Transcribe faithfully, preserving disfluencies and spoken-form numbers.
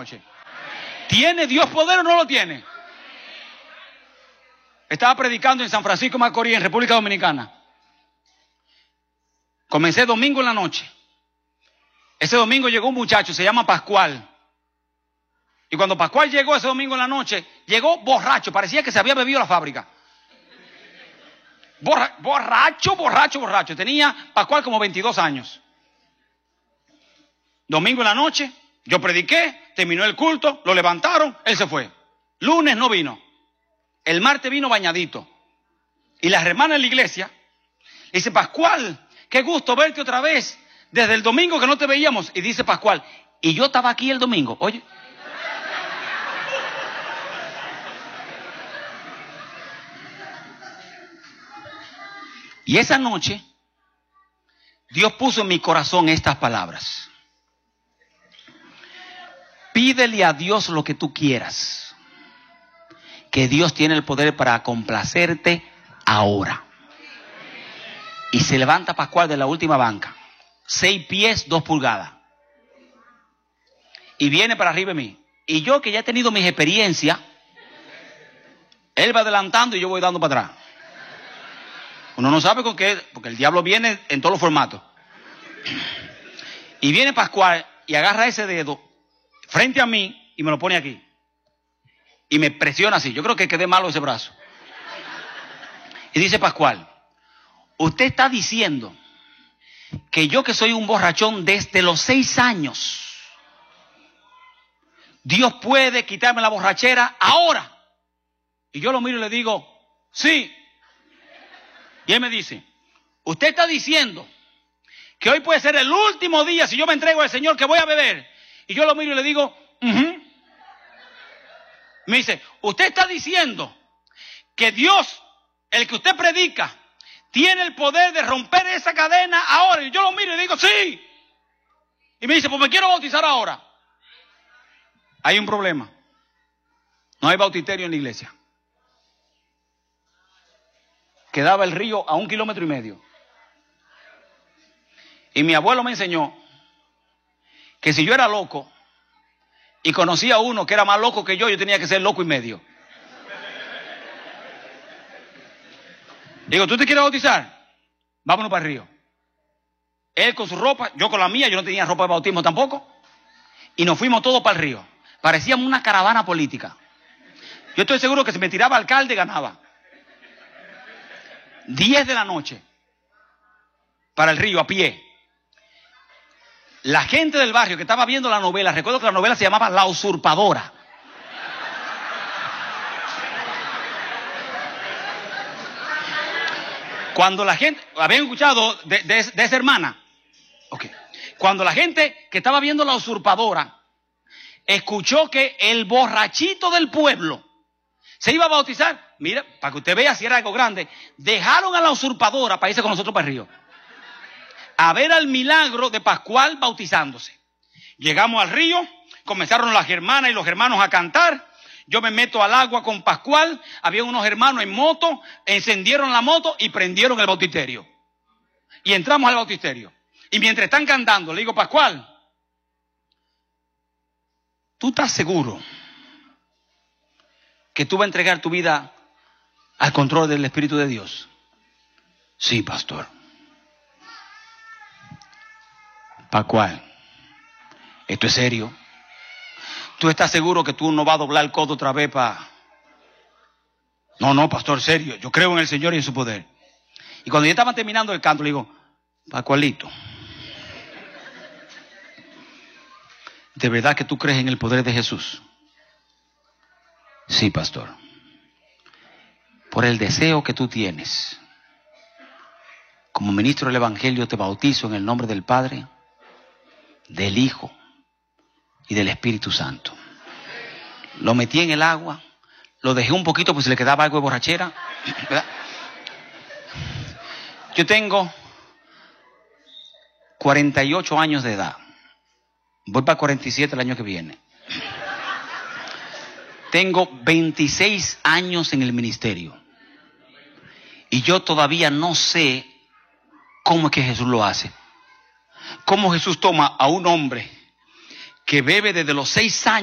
noche? ¿Tiene Dios poder o no lo tiene? Estaba predicando en San Francisco de Macorís, en República Dominicana. Comencé domingo en la noche. Ese domingo llegó un muchacho, se llama Pascual. Y cuando Pascual llegó ese domingo en la noche, llegó borracho, parecía que se había bebido la fábrica. Borra, borracho, borracho, borracho. Tenía Pascual como veintidós años. Domingo en la noche, yo prediqué, terminó el culto, lo levantaron, él se fue. Lunes no vino. El martes vino bañadito. Y las hermanas en la iglesia le dice, Pascual, qué gusto verte otra vez. Desde el domingo que no te veíamos. Y dice Pascual, y yo estaba aquí el domingo. Oye. Y esa noche, Dios puso en mi corazón estas palabras. Pídele a Dios lo que tú quieras, que Dios tiene el poder para complacerte ahora. Y se levanta Pascual de la última banca, seis pies, dos pulgadas, y viene para arriba de mí. Y yo, que ya he tenido mis experiencias, él va adelantando y yo voy dando para atrás. Uno no sabe con qué, porque el diablo viene en todos los formatos. Y viene Pascual y agarra ese dedo frente a mí y me lo pone aquí. Y me presiona así. Yo creo que quedé malo ese brazo. Y dice Pascual, usted está diciendo que yo, que soy un borrachón desde los seis años, Dios puede quitarme la borrachera ahora. Y yo lo miro y le digo, sí. Y él me dice, usted está diciendo que hoy puede ser el último día, si yo me entrego al Señor, que voy a beber. Y yo lo miro y le digo, uh-huh. Me dice, usted está diciendo que Dios, el que usted predica, tiene el poder de romper esa cadena ahora. Y yo lo miro y le digo, sí. Y me dice, pues me quiero bautizar ahora. Hay un problema. No hay bautisterio en la iglesia. Quedaba el río a un kilómetro y medio. Y mi abuelo me enseñó que si yo era loco y conocía a uno que era más loco que yo, yo tenía que ser loco y medio. Digo, ¿tú te quieres bautizar? Vámonos para el río. Él con su ropa, yo con la mía, yo no tenía ropa de bautismo tampoco. Y nos fuimos todos para el río. Parecíamos una caravana política. Yo estoy seguro que si me tiraba alcalde, ganaba. Diez de la noche, para el río, a pie. La gente del barrio que estaba viendo la novela, recuerdo que la novela se llamaba La Usurpadora. Cuando la gente, ¿habían escuchado de, de, de esa hermana? Okay. Cuando la gente que estaba viendo La Usurpadora escuchó que el borrachito del pueblo se iba a bautizar, mira, para que usted vea si era algo grande, dejaron a la usurpadora para irse con nosotros para el río, a ver al milagro de Pascual bautizándose. Llegamos al río, comenzaron las hermanas y los hermanos a cantar. Yo me meto al agua con Pascual, había unos hermanos en moto, encendieron la moto y prendieron el bautisterio. Y entramos al bautisterio. Y mientras están cantando, le digo, Pascual, ¿tú estás seguro que tú vas a entregar tu vida al control del Espíritu de Dios? Sí, pastor. Pascual, esto es serio. ¿Tú estás seguro que tú no vas a doblar el codo otra vez para...? No, no, pastor, serio. Yo creo en el Señor y en su poder. Y cuando ya estaban terminando el canto, le digo, Pascualito, ¿de verdad que tú crees en el poder de Jesús? Sí, pastor. Por el deseo que tú tienes, como ministro del Evangelio, te bautizo en el nombre del Padre, del Hijo y del Espíritu Santo. Lo metí en el agua, lo dejé un poquito porque se le quedaba algo de borrachera, ¿verdad? Yo tengo cuarenta y ocho años de edad. Voy para cuarenta y siete el año que viene. Tengo veintiséis años en el ministerio. Y yo todavía no sé cómo es que Jesús lo hace. Cómo Jesús toma a un hombre que bebe desde los seis años